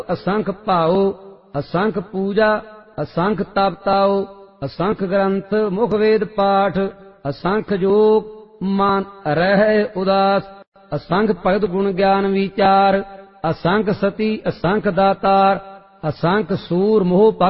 असंख भाओ असंख पूजा असंख तप ताओ असंख ग्रंथ मुख वेद पाठ असंख जोग मन रह उदास असंख भगत गुण ज्ञान विचार असंख सती असंख दातार असंख सूर मोह